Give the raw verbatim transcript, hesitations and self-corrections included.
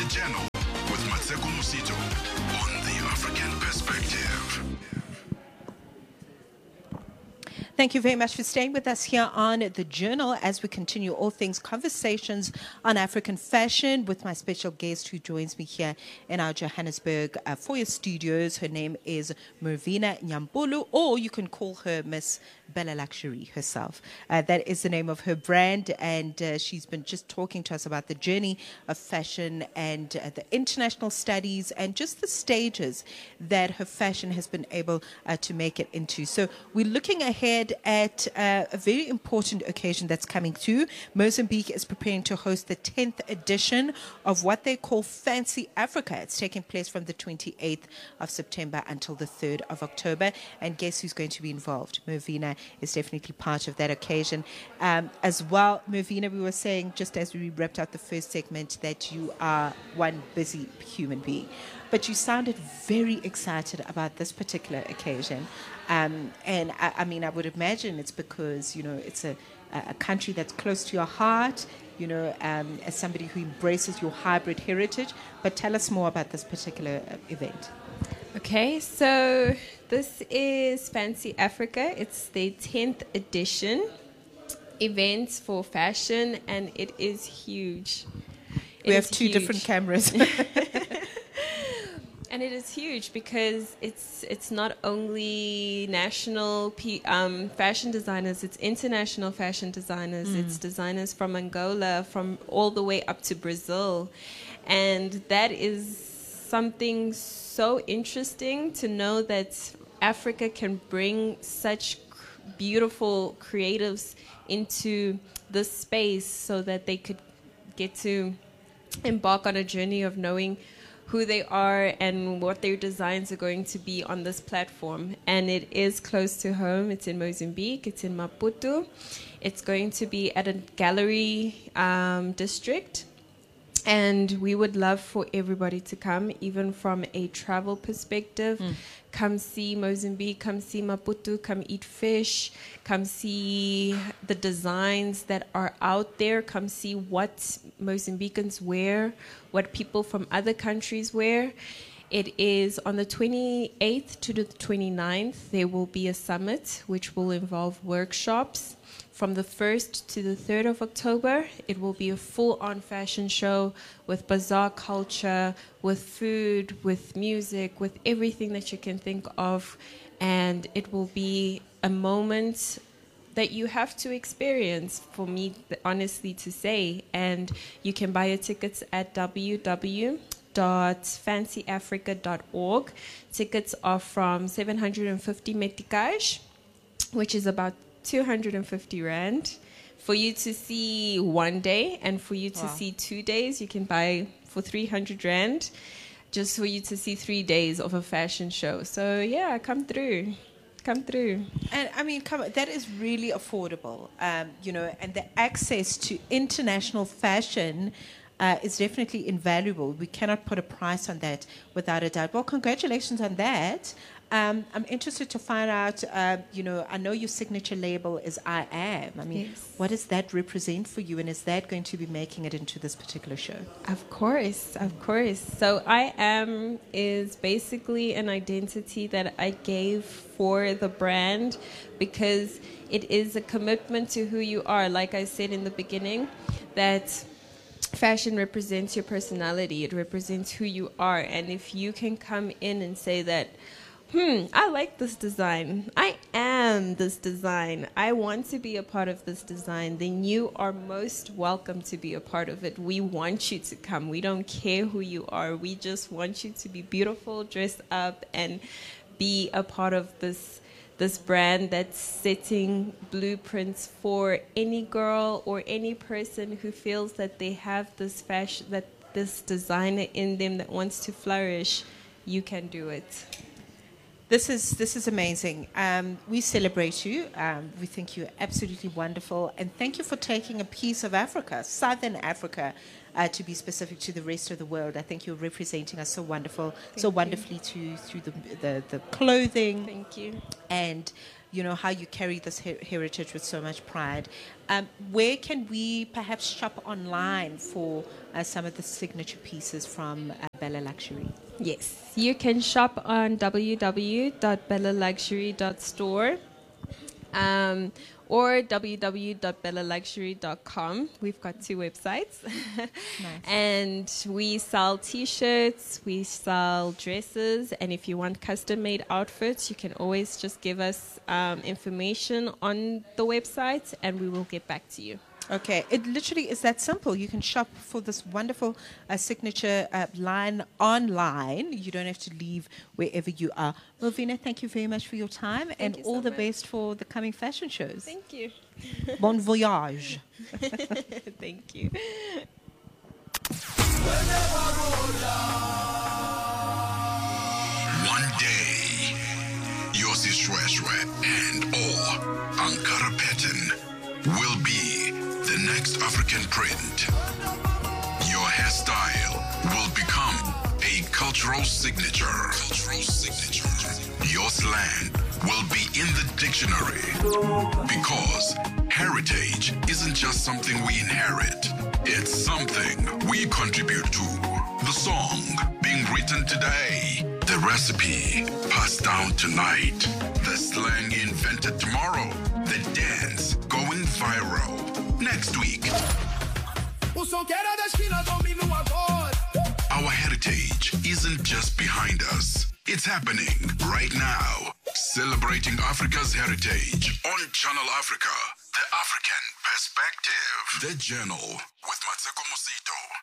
Journal with Matseko Musito on the African Perspective. Thank you very much for staying with us here on The Journal as we continue all things conversations on African fashion with my special guest who joins me here in our Johannesburg uh, foyer studios. Her name is Mervina Nyambulu, or you can call her Miss Bella Luxury herself. Uh, that is the name of her brand, and uh, she's been just talking to us about the journey of fashion and uh, the international studies and just the stages that her fashion has been able uh, to make it into. So we're looking ahead at uh, a very important occasion that's coming through. Mozambique is preparing to host the tenth edition of what they call Fancy Africa. It's taking place from the twenty-eighth of September until the third of October. And guess who's going to be involved? Mervina is definitely part of that occasion. Um, as well, Mervina, we were saying just as we wrapped out the first segment that you are one busy human being. But you sounded very excited about this particular occasion. Um, and I, I mean, I would imagine it's because, you know, it's a, a country that's close to your heart, you know, um, as somebody who embraces your hybrid heritage. But tell us more about this particular uh, event. Okay, so this is Fancy Africa. It's the tenth edition events for fashion, and it is huge. It we have is two huge. different cameras. And it is huge because it's it's not only national P, um, fashion designers, it's international fashion designers. Mm. It's designers from Angola, from all the way up to Brazil. And that is something so interesting to know that Africa can bring such beautiful creatives into this space so that they could get to embark on a journey of knowing who they are and what their designs are going to be on this platform. And it is close to home. It's in Mozambique. It's in Maputo. It's going to be at a gallery um, district. And we would love for everybody to come, even from a travel perspective. Mm. Come see Mozambique, come see Maputo, come eat fish, come see the designs that are out there, come see what Mozambicans wear, what people from other countries wear. It is on the twenty-eighth to the twenty-ninth. There will be a summit which will involve workshops. From the first to the third of October, it will be a full-on fashion show with bazaar culture, with food, with music, with everything that you can think of. And it will be a moment that you have to experience, for me, honestly, to say. And you can buy your tickets at w w w dot fancy africa dot org. Tickets are from seven hundred fifty meticais, which is about two hundred fifty rand. For you to see one day, and for you to wow. see two days, you can buy for three hundred rand, just for you to see three days of a fashion show. So yeah, come through. Come through. And I mean, come on, that is really affordable, um, you know, and the access to international fashion uh, is definitely invaluable. We cannot put a price on that without a doubt. Well, congratulations on that. Um, I'm interested to find out, uh, you know, I know your signature label is I Am. I mean, yes. What does that represent for you, and is that going to be making it into this particular show? Of course, of course. So I Am is basically an identity that I gave for the brand because it is a commitment to who you are. Like I said in the beginning, that fashion represents your personality. It represents who you are. And if you can come in and say that, Hmm, I like this design. I am this design. I want to be a part of this design. Then you are most welcome to be a part of it. We want you to come. We don't care who you are. We just want you to be beautiful, dressed up, and be a part of this this brand that's setting blueprints for any girl or any person who feels that they have this fashion, that this designer in them that wants to flourish. You can do it. This is this is amazing. Um, we celebrate you. Um, we think you're absolutely wonderful, and thank you for taking a piece of Africa, Southern Africa, uh, to be specific to the rest of the world. I think you're representing us so wonderful, thank so you. wonderfully to through the, the the clothing. Thank you. And you know, how you carry this her- heritage with so much pride. Um, where can we perhaps shop online for uh, some of the signature pieces from uh, Bella Luxury? Yes, you can shop on w w w dot bella luxury dot store. Um, or w w w dot bella luxury dot com. We've got two websites. Nice. And we sell T-shirts, we sell dresses, and if you want custom-made outfits, you can always just give us um, information on the website, and we will get back to you. Okay, it literally is that simple. You can shop for this wonderful uh, signature uh, line online. You don't have to leave wherever you are. Melvina, thank you very much for your time, and you all so the much. best for the coming fashion shows. Thank you. Bon voyage. Thank you. One day, Yossi Shweshwe and or Ankara Pattern will be the next African print. Your hairstyle will become a cultural signature. Cultural signature. Your slang will be in the dictionary because heritage isn't just something we inherit. It's something we contribute to. The song being written today, the recipe passed down tonight, the slang invented tomorrow, the dance going viral next week. Our heritage isn't just behind us, it's happening right now. Celebrating Africa's heritage on Channel Africa, the African perspective. The Journal with Matseko Musito.